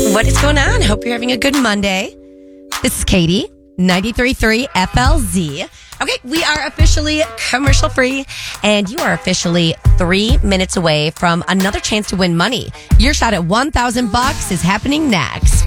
What is going on? Hope you're having a good Monday. This is Katie, 93.3 FLZ. Okay, we are officially commercial free, and you are officially 3 minutes away from another chance to win money. Your shot at $1,000 is happening next.